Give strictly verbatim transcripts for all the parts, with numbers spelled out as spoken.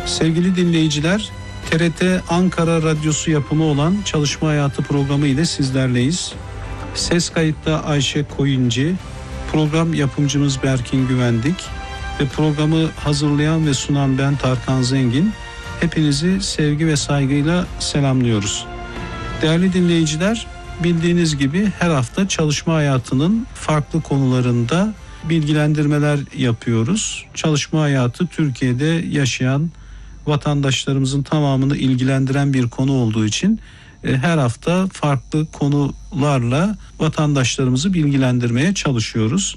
Sevgili dinleyiciler, T R T Ankara Radyosu yapımı olan Çalışma Hayatı programı ile sizlerleyiz. Ses kayıtta Ayşe Koyuncu, program yapımcımız Berkin Güvendik ve programı hazırlayan ve sunan ben Tarkan Zengin. Hepinizi sevgi ve saygıyla selamlıyoruz. Değerli dinleyiciler, bildiğiniz gibi her hafta çalışma hayatının farklı konularında bilgilendirmeler yapıyoruz. Çalışma hayatı Türkiye'de yaşayan vatandaşlarımızın tamamını ilgilendiren bir konu olduğu için her hafta farklı konularla vatandaşlarımızı bilgilendirmeye çalışıyoruz.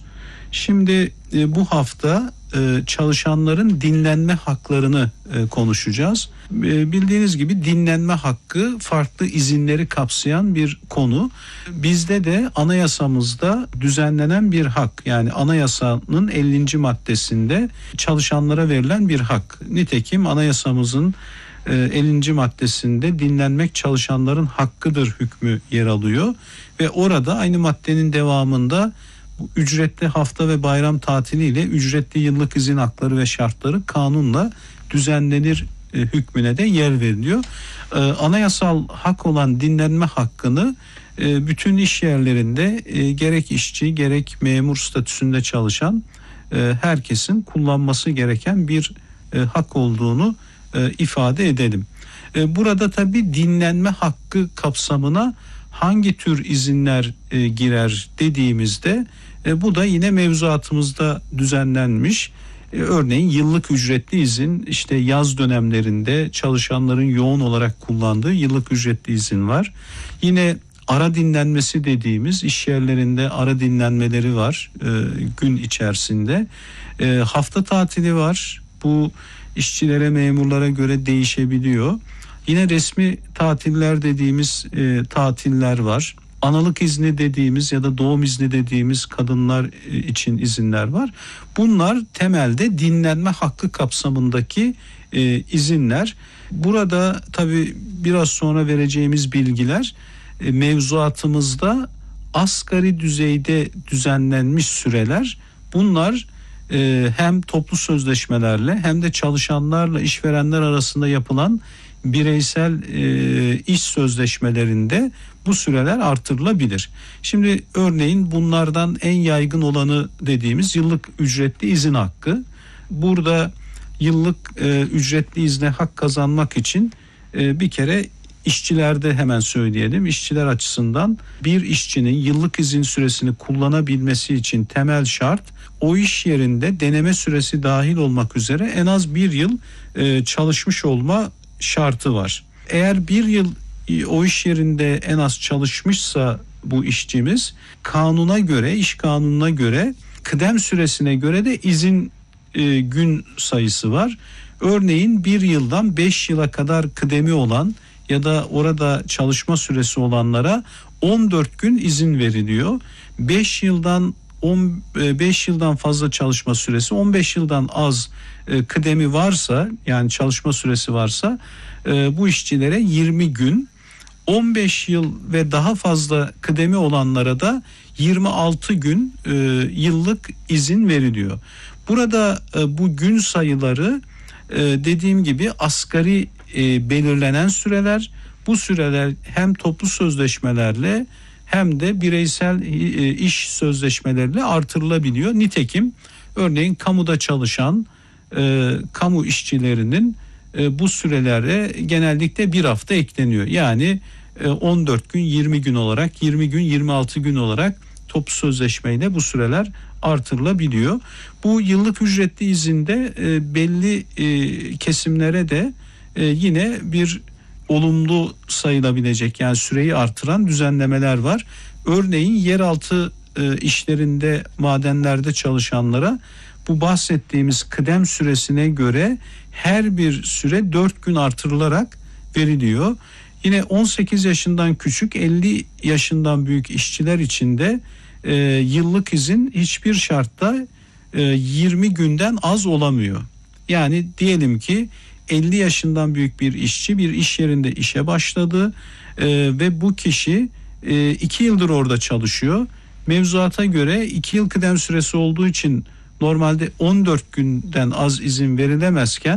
Şimdi bu hafta çalışanların dinlenme haklarını konuşacağız. Bildiğiniz gibi dinlenme hakkı farklı izinleri kapsayan bir konu. Bizde de anayasamızda düzenlenen bir hak. Yani anayasanın ellinci maddesinde çalışanlara verilen bir hak. Nitekim anayasamızın ellinci maddesinde dinlenmek çalışanların hakkıdır hükmü yer alıyor. Ve orada aynı maddenin devamında ücretli hafta ve bayram tatiliyle ücretli yıllık izin hakları ve şartları kanunla düzenlenir e, hükmüne de yer veriliyor. E, anayasal hak olan dinlenme hakkını e, bütün iş yerlerinde e, gerek işçi gerek memur statüsünde çalışan e, herkesin kullanması gereken bir e, hak olduğunu e, ifade edelim. E, burada tabii dinlenme hakkı kapsamına hangi tür izinler e, girer dediğimizde e, bu da yine mevzuatımızda düzenlenmiş. E, örneğin yıllık ücretli izin, işte yaz dönemlerinde çalışanların yoğun olarak kullandığı yıllık ücretli izin var. Yine ara dinlenmesi dediğimiz iş yerlerinde ara dinlenmeleri var e, gün içerisinde. E, hafta tatili var. Bu işçilere, memurlara göre değişebiliyor. Yine resmi tatiller dediğimiz e, tatiller var. Analık izni dediğimiz ya da doğum izni dediğimiz kadınlar için izinler var. Bunlar temelde dinlenme hakkı kapsamındaki e, izinler. Burada tabii biraz sonra vereceğimiz bilgiler e, mevzuatımızda asgari düzeyde düzenlenmiş süreler. Bunlar e, hem toplu sözleşmelerle hem de çalışanlarla işverenler arasında yapılan bireysel e, iş sözleşmelerinde bu süreler artırılabilir. Şimdi örneğin bunlardan en yaygın olanı dediğimiz yıllık ücretli izin hakkı. Burada yıllık e, ücretli izne hak kazanmak için e, bir kere işçilerde hemen söyleyelim. İşçiler açısından bir işçinin yıllık izin süresini kullanabilmesi için temel şart o iş yerinde deneme süresi dahil olmak üzere en az bir yıl e, çalışmış olma şartı var. Eğer bir yıl o iş yerinde en az çalışmışsa bu işçimiz, kanuna göre, iş kanununa göre, kıdem süresine göre de izin e, gün sayısı var. Örneğin bir yıldan beş yıla kadar kıdemi olan ya da orada çalışma süresi olanlara on dört gün izin veriliyor. beş yıldan on beş yıldan fazla çalışma süresi, on beş yıldan az e, kıdemi varsa, yani çalışma süresi varsa e, bu işçilere yirmi gün, on beş yıl ve daha fazla kıdemi olanlara da yirmi altı gün e, yıllık izin veriliyor. Burada e, bu gün sayıları e, dediğim gibi asgari e, belirlenen süreler. Bu süreler hem toplu sözleşmelerle hem de bireysel e, iş sözleşmeleriyle artırılabiliyor. Nitekim örneğin kamuda çalışan e, kamu işçilerinin e, bu sürelere genellikle bir hafta ekleniyor. Yani e, on dört gün, yirmi gün olarak, yirmi gün, yirmi altı gün olarak toplu sözleşmeyle bu süreler artırılabiliyor. Bu yıllık ücretli izinde e, belli e, kesimlere de e, yine bir olumlu sayılabilecek, yani süreyi artıran düzenlemeler var. Örneğin yeraltı e, işlerinde, madenlerde çalışanlara bu bahsettiğimiz kıdem süresine göre her bir süre dört gün artırılarak veriliyor. Yine on sekiz yaşından küçük, elli yaşından büyük işçiler için de e, yıllık izin hiçbir şartta e, yirmi günden az olamıyor. Yani diyelim ki elli yaşından büyük bir işçi bir iş yerinde işe başladı e, ve bu kişi e, iki yıldır orada çalışıyor. Mevzuata göre iki yıl kıdem süresi olduğu için normalde on dört günden az izin verilemezken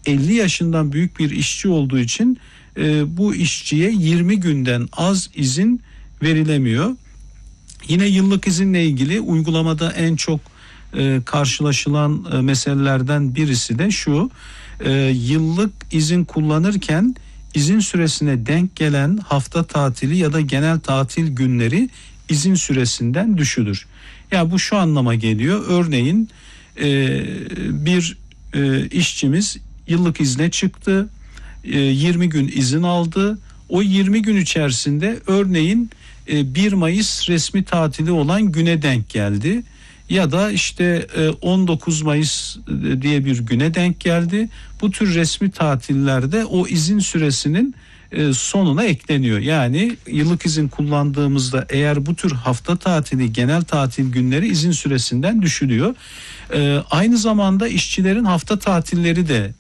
elli yaşından büyük bir işçi olduğu için e, bu işçiye yirmi günden az izin verilemiyor. Yine yıllık izinle ilgili uygulamada en çok e, karşılaşılan e, meselelerden birisi de şu: e, yıllık izin kullanırken izin süresine denk gelen hafta tatili ya da genel tatil günleri izin süresinden düşülür. Ya bu şu anlama geliyor: örneğin e, bir e, işçimiz yıllık izne çıktı, e, yirmi gün izin aldı. O yirmi gün içerisinde örneğin bir Mayıs resmi tatili olan güne denk geldi ya da işte on dokuz Mayıs diye bir güne denk geldi. Bu tür resmi tatillerde o izin süresinin sonuna ekleniyor. Yani yıllık izin kullandığımızda eğer bu tür hafta tatili, genel tatil günleri izin süresinden düşülüyor. Aynı zamanda işçilerin hafta tatilleri de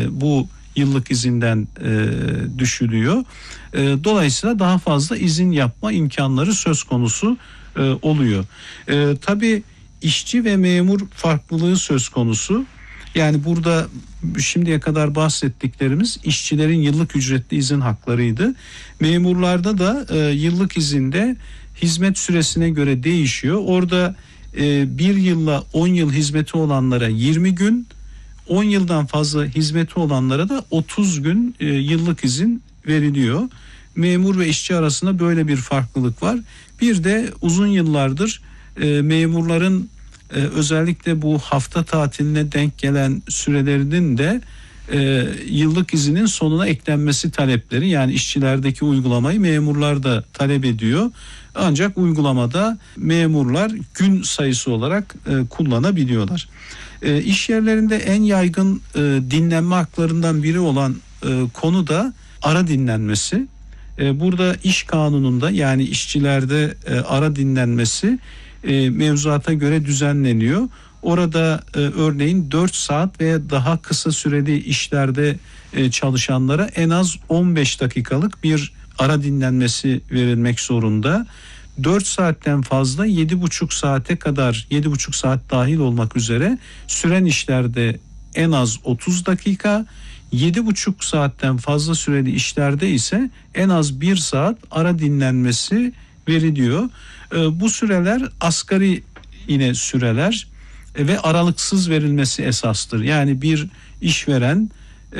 bu yıllık izinden e, düşülüyor. E, dolayısıyla daha fazla izin yapma imkanları söz konusu e, oluyor. E, tabii işçi ve memur farklılığı söz konusu. Yani burada şimdiye kadar bahsettiklerimiz işçilerin yıllık ücretli izin haklarıydı. Memurlarda da e, yıllık izinde hizmet süresine göre değişiyor. Orada e, bir yılla on yıl hizmeti olanlara yirmi gün, on yıldan fazla hizmeti olanlara da otuz gün e, yıllık izin veriliyor. Memur ve işçi arasında böyle bir farklılık var. Bir de uzun yıllardır e, memurların e, özellikle bu hafta tatiline denk gelen sürelerinin de e, yıllık izinin sonuna eklenmesi talepleri, yani işçilerdeki uygulamayı memurlar da talep ediyor. Ancak uygulamada memurlar gün sayısı olarak e, kullanabiliyorlar. E, iş yerlerinde en yaygın e, dinlenme haklarından biri olan e, konu da ara dinlenmesi. E, burada iş kanununda, yani işçilerde e, ara dinlenmesi e, mevzuata göre düzenleniyor. Orada e, örneğin dört saat veya daha kısa süreli işlerde e, çalışanlara en az on beş dakikalık bir ara dinlenmesi verilmek zorunda. dört saatten fazla yedi buçuk saate kadar, yedi buçuk saat dahil olmak üzere süren işlerde en az otuz dakika, yedi buçuk saatten fazla süreli işlerde ise en az bir saat ara dinlenmesi veriliyor. Bu süreler asgari yine süreler ve aralıksız verilmesi esastır. Yani bir işveren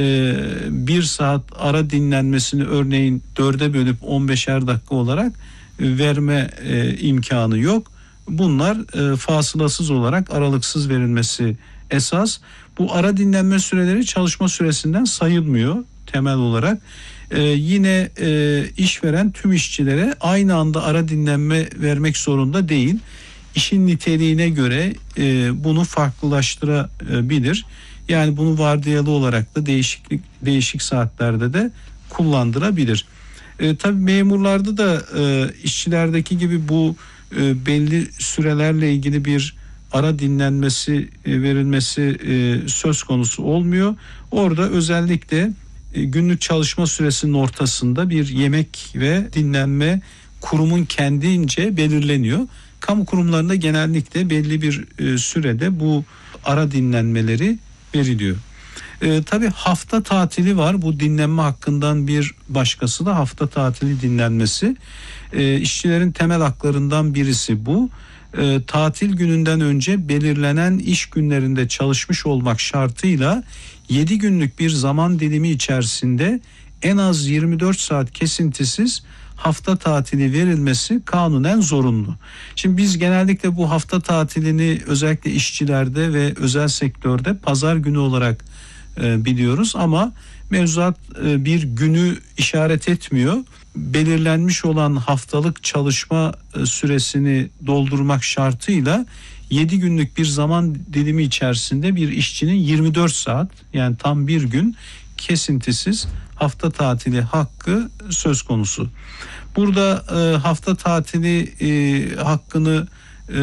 bir saat ara dinlenmesini örneğin dörde bölüp on beşer dakika olarak verme e, imkanı yok. Bunlar e, fasılasız olarak aralıksız verilmesi esas. Bu ara dinlenme süreleri çalışma süresinden sayılmıyor temel olarak. E, yine e, işveren tüm işçilere aynı anda ara dinlenme vermek zorunda değil. İşin niteliğine göre e, bunu farklılaştırabilir. Yani bunu vardiyalı olarak da değişiklik değişik saatlerde de kullandırabilir. E, tabii memurlarda da e, işçilerdeki gibi bu e, belli sürelerle ilgili bir ara dinlenmesi e, verilmesi e, söz konusu olmuyor. Orada özellikle e, günlük çalışma süresinin ortasında bir yemek ve dinlenme kurumun kendince belirleniyor. Kamu kurumlarında genellikle belli bir e, sürede bu ara dinlenmeleri veriliyor. E, tabii hafta tatili var. Bu dinlenme hakkından bir başkası da hafta tatili dinlenmesi. E, işçilerin temel haklarından birisi bu. E, tatil gününden önce belirlenen iş günlerinde çalışmış olmak şartıyla yedi günlük bir zaman dilimi içerisinde en az yirmi dört saat kesintisiz hafta tatili verilmesi kanunen zorunlu. Şimdi biz genellikle bu hafta tatilini özellikle işçilerde ve özel sektörde pazar günü olarak e, biliyoruz ama mevzuat e, bir günü işaret etmiyor. Belirlenmiş olan haftalık çalışma e, süresini doldurmak şartıyla yedi günlük bir zaman dilimi içerisinde bir işçinin yirmi dört saat, yani tam bir gün kesintisiz hafta tatili hakkı söz konusu. Burada e, hafta tatili e, hakkını e,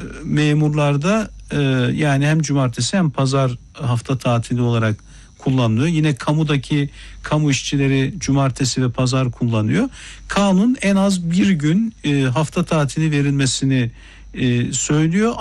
memurlarda e, yani hem cumartesi hem pazar hafta tatili olarak kullanılıyor. Yine kamudaki kamu işçileri cumartesi ve pazar kullanıyor. Kanun en az bir gün e, hafta tatili verilmesini e, söylüyor.